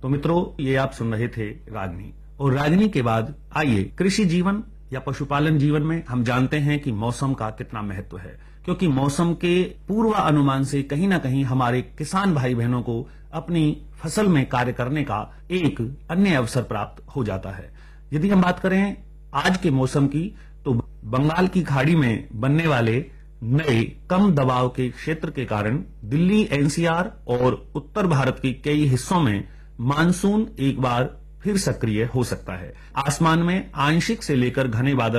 तो मित्रों, ये आप सुन रहे थे रागनी, और रागनी के बाद आइए कृषि जीवन या पशुपालन जीवन में हम जानते हैं कि मौसम का कितना महत्व है, क्योंकि मौसम के पूर्वानुमान से कहीं ना कहीं हमारे किसान भाई बहनों को अपनी फसल में कार्य करने का एक अन्य अवसर प्राप्त हो जाता है। यदि हम बात करें आज के मौसम की, तो बंगाल की खाड़ी में बनने वाले नए कम दबाव के क्षेत्र के कारण दिल्ली, एनसीआर और उत्तर भारत के कई हिस्सों में मानसून एक बार फिर सक्रिय हो सकता है। आसमान में आंशिक से लेकर घने बादल